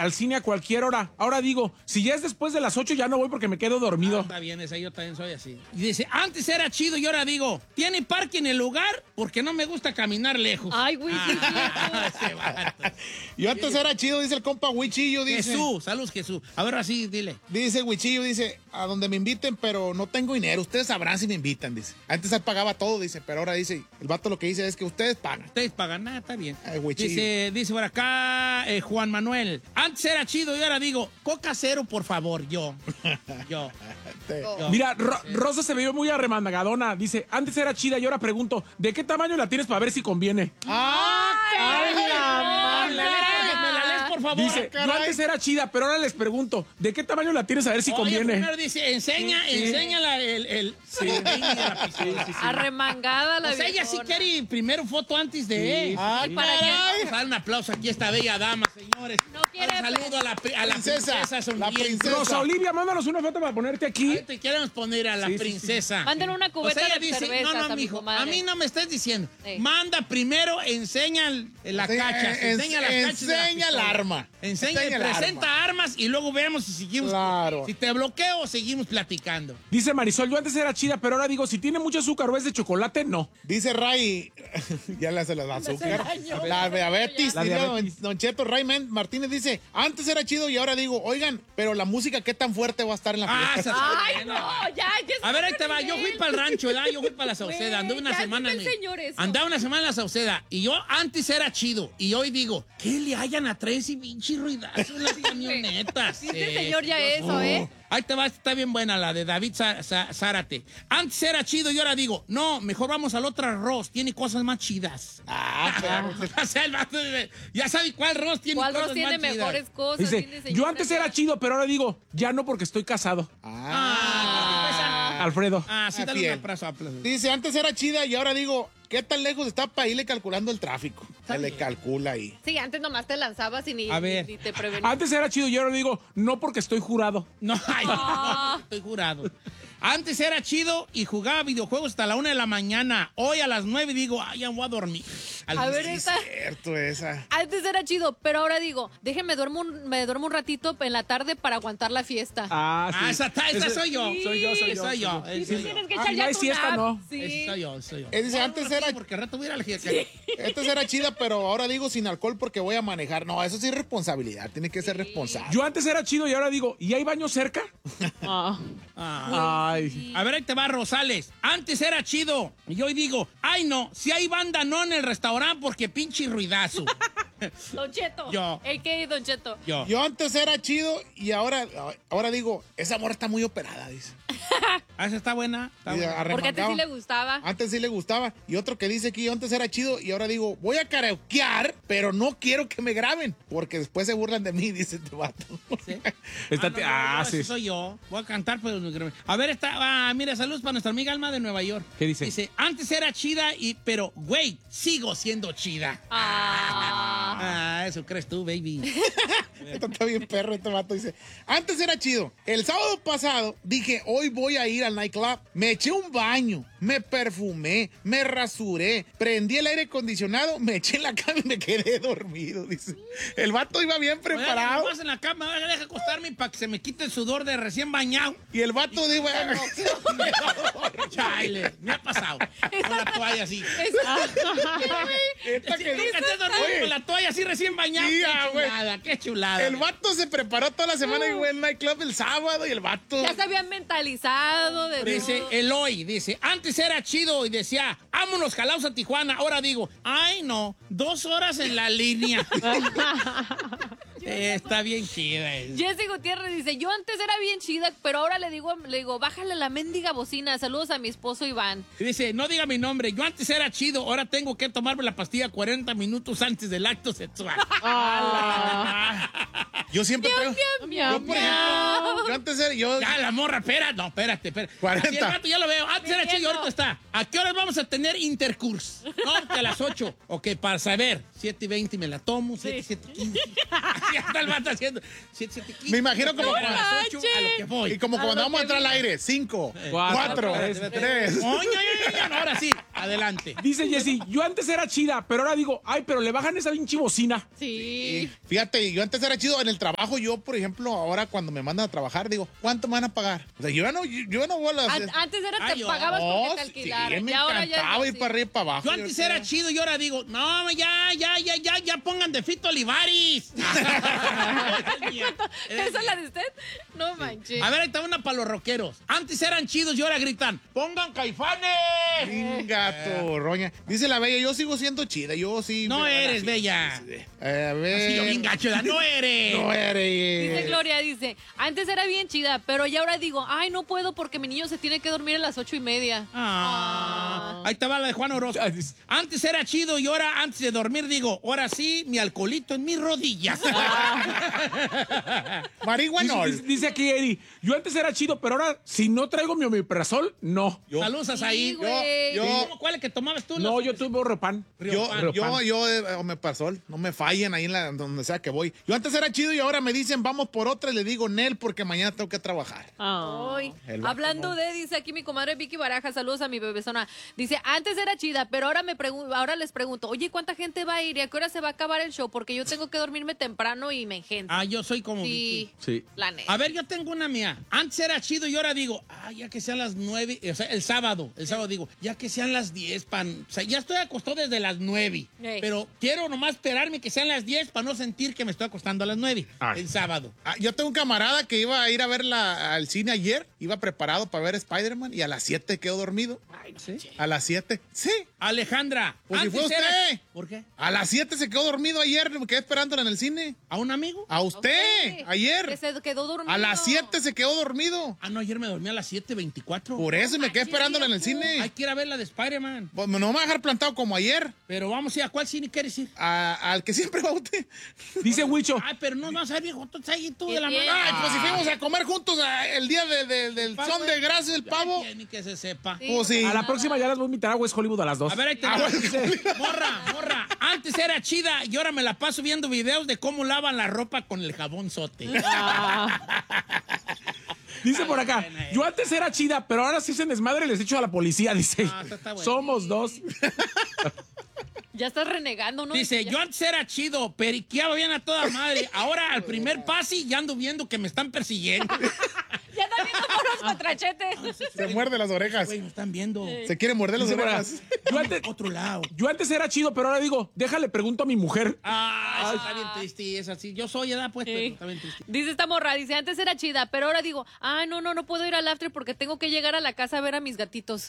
al cine a cualquier hora. Ahora digo, si ya es después de las 8 ya no voy porque me quedo dormido. Está bien, esa yo también soy así. Y dice, antes era chido y ahora digo, ¿tiene parque en el lugar? Porque no me gusta caminar lejos. Ay, güey, ese vato. Yo antes era chido, dice el compa Huichillo, dice. Jesús, saludos Jesús. A ver, así, dile. Dice Huichillo, dice, a donde me inviten, pero no tengo dinero. Ustedes sabrán si me invitan, dice. Antes él pagaba todo, dice, pero ahora dice, el vato lo que dice es que ustedes pagan. Ustedes pagan, nada, está bien. Ay, Huichillo. Dice por acá Juan Manuel, antes era chido y ahora digo, Coca cero, por favor, yo. Mira, Rosa se veía muy arremangadona. Dice, antes era chida y ahora pregunto, ¿de qué tamaño la tienes para ver si conviene? ¿Me la lees, por favor? Dice, yo antes era chida, pero ahora les pregunto, ¿de qué tamaño la tienes a ver si Oye, conviene? primero dice, enseña Sí. Arremangada la O sea, ella sí viejona. quiere primero foto antes de... Ay, para qué? Vamos a dar un aplauso aquí a esta bella dama, señores. No quiere- Un saludo a la princesa La sonriente. princesa. Rosa Olivia, mándanos una foto para ponerte aquí. Ahí te queremos poner a la princesa. Manden una cubeta ella de cervezas no, a mi mijo, comadre. a mí no me estés diciendo. Sí. Manda primero, enseña la cacha. Enseña las cachas de la Enseña el pistola. arma. Enseña, Enseña el presenta armas y luego vemos si seguimos. Claro. Si te bloqueo o seguimos platicando. Dice Marisol, yo antes era chida, pero ahora digo, si tiene mucho azúcar o es de chocolate, no. Dice Ray, ya le hace la azúcar. La diabetes, La diría diabetes. Don Cheto. Ray Martínez dice, antes era chido y ahora digo, oigan, pero la música, ¿qué tan fuerte va a estar en la Ah, fiesta? esa está Ay, buena. no, ya. A ver, ahí te va. Yo fui para el rancho, ¿verdad? Yo fui para la Sauceda. Anduve una ya semana. dijo el señor eso. Andaba una semana en la Sauceda. Y yo antes era chido. Y hoy digo, ¿qué le hayan a traer ese pinche ruidazo en las camionetas? Dice el señor ya eso, ¿eh? Ahí te va, está bien buena la de David Zárate. Antes era chido y ahora digo, no, mejor vamos al otro arroz. Tiene cosas más chidas. O sea, el vato ya sabe cuál arroz tiene ¿Cuál cosas arroz tiene más chidas. mejores cosas? Dice, Dile, señor, yo antes era chido, pero ahora digo, ya no porque estoy casado. Alfredo. Sí, dale fiel. un abrazo. Dice, antes era chida y ahora digo, ¿qué tan lejos está para irle calculando el tráfico? Se le calcula ahí. Sí, antes nomás te lanzabas y ni, A ver. ni te prevenías. Antes era chido y ahora digo, no porque estoy jurado. No, ay, estoy jurado. Antes era chido y jugaba videojuegos hasta la 1 de la mañana. Hoy a las 9 digo, ay, ya voy a dormir. A ver, esta. Cierto, esa. Antes era chido, pero ahora digo, déjenme me duermo un ratito en la tarde para aguantar la fiesta. Esa soy yo. Sí. Soy yo. Sí, soy yo. Sí, tienes que Ah, echar no ya hay tu siesta, nap. no. Sí. Ese soy yo, soy yo. Él dice, antes era, Porque al rato voy a ir a la antes era chida, pero ahora digo sin alcohol porque voy a manejar. No, eso sí es responsabilidad. Tiene que ser responsable. Yo antes era chido y ahora digo, ¿y hay baño cerca? Ay. A ver, ahí te va, Rosales. Antes era chido. Y hoy digo, ay, no, si hay banda no en el restaurante porque pinche ruidazo. Don Cheto. Yo. A.K.A. Don Cheto. Yo antes era chido y ahora digo, esa morra está muy operada, dice. Esa está buena. Está Dice, buena. Porque antes sí le gustaba. Antes sí le gustaba. Y otro que dice aquí, yo antes era chido y ahora digo, voy a karaokear, pero no quiero que me graben, porque después se burlan de mí, dice este vato. ¿Sí? Sí. Ese soy yo. Voy a cantar, pero no quiero. A ver, mira, saludos para nuestra amiga Alma de Nueva York. ¿Qué dice? Dice, antes era chida, pero, güey, sigo siendo chida. Eso crees tú, baby. Esto está bien perro, este vato dice, antes era chido. El sábado pasado dije, hoy voy a ir al nightclub. Me eché un baño, me perfumé, me rasuré, prendí el aire acondicionado, me eché en la cama y me quedé dormido, dice. El vato iba bien preparado. Oye, en la cama, deja acostarme para que se me quite el sudor de recién bañado. Y el vato dijo, Chale, me ha pasado. Con la toalla así. esta que Nunca te has dormido Oye, con la toalla así recién bañado. Sí, Qué güey. chulada, qué chulada. el vato se preparó toda la semana y fue al nightclub el sábado y el vato... Ya se habían mentalizado de Dice todo. Eloy, dice, antes era chido y decía, vámonos jalaos a Tijuana. Ahora digo, ay no, 2 horas en la línea. Está bien chida. Jessy Gutiérrez dice, yo antes era bien chida, pero ahora le digo, bájale la mendiga bocina. Saludos a mi esposo Iván. Y dice, no diga mi nombre, yo antes era chido, ahora tengo que tomarme la pastilla 40 minutos antes del acto sexual. Yo siempre traigo... Miau, Yo, por ejemplo, yo antes era... Ya, la morra, espérate. 40. Así el rato ya lo veo. Antes era chido y ahorita está. ¿A qué horas vamos a tener intercurso? No, que a las 8. Ok, para saber 7:20 me la tomo, 7:15. Así hasta el vato haciendo 7:15. Me imagino como a las 8 a lo que voy. Y como cuando vamos a entrar al aire. 5, 4, 3. Ahora sí, adelante. Dice Jessy, yo antes era chida, pero ahora digo, ay, pero le bajan esa pinche bocina. Sí. Fíjate, yo antes era chido en el trabajo. Yo, por ejemplo, ahora cuando me mandan a trabajar, digo, ¿cuánto me van a pagar? O sea, yo no voy a las... Antes era te yo- pagabas porque te Sí, alquilaran. me y ahora ya encantaba no, ir sí. para arriba y para abajo. Yo antes era chido y ahora digo, no, ya pongan de Fito Olivares. ¿Esa es la de usted? No manches. A ver, ahí está una para los rockeros. Antes eran chidos y ahora gritan, ¡pongan Caifanes! Gato, roña. Dice la bella, yo sigo siendo chida. Yo sí. No me- eres, sí, bella. sí. A ver. Sí, yo bien gacho, ¿verdad? No eres. No eres. Dice Gloria, dice, antes era bien chida, pero ya ahora digo, ay, no puedo porque mi niño se tiene que dormir a las 8:30. Ahí estaba la de Juan Orozco. Antes era chido y ahora, antes de dormir, digo, ahora sí, mi alcoholito en mis rodillas. Marihuanol. Dice aquí Eddie, yo antes era chido, pero ahora si no traigo mi omeprazol, no. Saludos a Said. Sí, güey. ¿Cuál es el que tomabas tú? No, yo tuve Repan. Yo me pasó, no me fallen ahí donde sea que voy. Yo antes era chido y ahora me dicen vamos por otra y le digo Nel porque mañana tengo que trabajar. Ay, El vato, hablando de, dice aquí mi comadre Vicky Baraja, saludos a mi bebezona. Dice, antes era chida, pero ahora ahora les pregunto, oye, ¿cuánta gente va a ir y a qué hora se va a acabar el show? Porque yo tengo que dormirme temprano y me engento. Yo soy como Sí, Vicky. Sí. la neta. A ver, yo tengo una mía. Antes era chido y ahora digo, ya que sean las 9, o sea, el sábado digo, ya que sean las 10, o sea, ya estoy acostado desde las 9, Ey. pero quiero nomás esperarme que sean las 10 para no sentir que me estoy acostando a las 9, Ay. el sábado. Yo tengo un camarada que iba a ir a ver al cine ayer, iba preparado para ver Spider-Man y a las 7 quedó dormido. ¿Sí? A las 7. Sí. Alejandra, Pues si antes fue era... usted. ¿Por qué? A las 7 se quedó dormido ayer, me quedé esperándola en el cine. ¿A un amigo? A usted, Que ayer. se quedó dormido. A las 7 se quedó dormido. No, ayer me dormí a las 7:24. Por eso me quedé manches, esperándola en el viejo. cine. Hay que ir a ver la de Spider-Man. Pues no me va a dejar plantado como ayer. Pero vamos a ir a cuál cine quieres ir. Al que siempre va usted. Dice Huicho, Ay, pero no vas a ver, viejo. Tú ahí tú de la Bien. mano. Ay, pues si fuimos a comer juntos el día del Pavo, son de gracias del pavo. Ay, ni que se sepa. Sí. Pues sí. a la próxima ya las voy a invitar a West Hollywood a las 2. A ver, ahí te Ah, va. bueno. Morra. Antes era chida y ahora me la paso viendo videos de cómo lavan la ropa con el jabón sote. Dice por acá, buena, yo antes era chida, pero ahora sí se desmadre les echo a la policía, dice. Está bueno. Somos dos. Ya estás renegando, ¿no? Dice, Ya- yo antes era chido, periqueaba bien a toda madre. Ahora al primer pase ya ando viendo que me están persiguiendo. Ya están viendo por los contrachetes. Se muerde las orejas. Güey, me están viendo. Se quiere morder las Dice por acá, orejas. Otro lado. yo antes era chido, pero ahora digo, déjale, pregunto a mi mujer. Eso está bien triste, es así. Yo soy edad, pues, pero Sí. está bien triste. Dice esta morra, dice, antes era chida, pero ahora digo, no puedo ir al after porque tengo que llegar a la casa a ver a mis gatitos.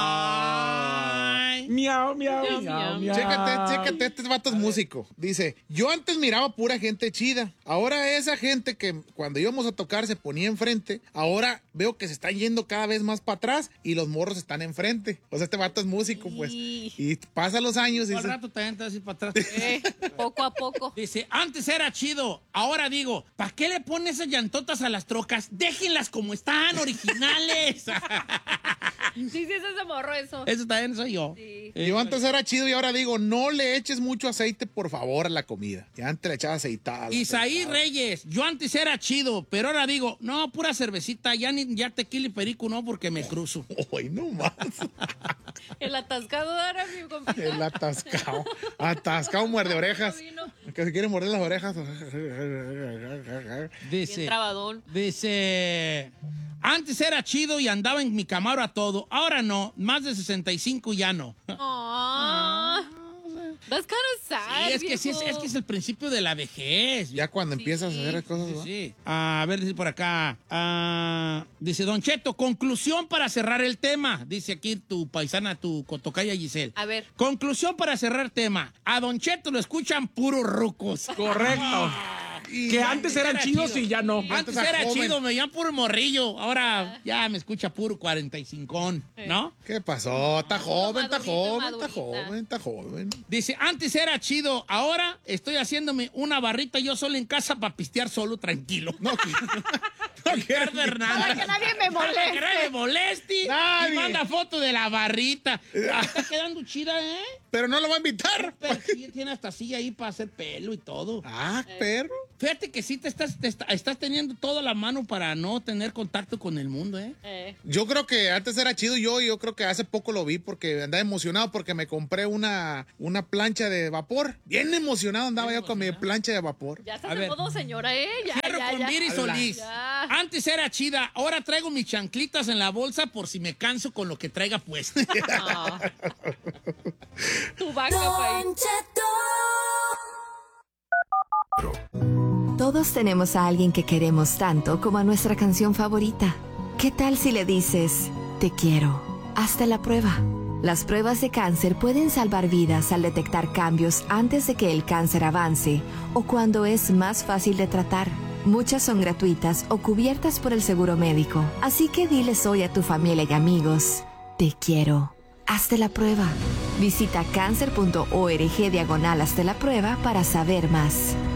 Ay. Miau, miau, Miau, miau, miau. miau. Chécate, este vato es músico. Dice, yo antes miraba pura gente chida. Ahora esa gente que cuando íbamos a tocar se ponía enfrente, ahora veo que se están yendo cada vez más para atrás y los morros están enfrente. O sea, este vato es músico, pues. Sí. Y pasan los años y Al dice, rato también te vas a ir para atrás. Poco a poco. Dice, antes era chido, ahora digo, ¿para qué le ponen esas llantotas a las trocas? Déjenlas como están, originales. Sí, es ese morro eso. Eso también soy yo. Sí. yo antes era chido y ahora digo, no le eches mucho aceite, por favor, a la comida. Y antes le echaba aceitada. Isaí Reyes, yo antes era chido, pero ahora digo, no, pura cervecita, ya tequila y perico no, porque me cruzo. Hoy no más. El atascado ahora, mi compita. El atascado. Atascado muerde orejas. Vino. Que se quiere morder las orejas. Bien trabadón. Dice, antes era chido y andaba en mi Camaro a todo, ahora no, más de 65 ya no. Ah, that's kind of sad, Sí, es que es el principio de la vejez. Ya cuando empiezas a hacer cosas, Sí, ¿no? sí. A ver, dice por acá. Dice Don Cheto, conclusión para cerrar el tema. Dice aquí tu paisana, tu tocaya Giselle. A ver. Conclusión para cerrar tema. A Don Cheto lo escuchan puros rucos. Correcto. Que antes eran chidos y ya no. Antes Antes era joven. chido, me llaman puro morrillo. Ahora ya me escucha puro 45, ¿no? ¿Qué pasó? Está joven, está madurita, joven, está madurita. joven, está joven. Dice, antes era chido, ahora estoy haciéndome una barrita yo solo en casa para pistear solo tranquilo. No, Ricardo Hernández. Para que nadie me moleste. Para que nadie me moleste. Nadie. Y manda foto de la barrita. Está quedando chida, ¿eh? Pero no lo va a invitar. Pero sí, tiene hasta silla ahí para hacer pelo y todo. Ah, perro. Fíjate que sí estás teniendo toda la mano para no tener contacto con el mundo, ¿eh? Yo creo que antes era chido yo creo que hace poco lo vi porque andaba emocionado porque me compré una plancha de vapor. Bien emocionado andaba yo con mi plancha de vapor. Ya estás A en ver. modo señora, ¿eh? Ya, Cierro ya, con ya. Viri Solís. Ya. Antes era chida, ahora traigo mis chanclitas en la bolsa por si me canso con lo que traiga puesto. No. Tu vaca, país. Todos tenemos a alguien que queremos tanto como a nuestra canción favorita. ¿Qué tal si le dices, te quiero? Hazte la prueba. Las pruebas de cáncer pueden salvar vidas al detectar cambios antes de que el cáncer avance o cuando es más fácil de tratar. Muchas son gratuitas o cubiertas por el seguro médico. Así que diles hoy a tu familia y amigos, te quiero. Hazte la prueba. Visita cancer.org/hazte la prueba para saber más.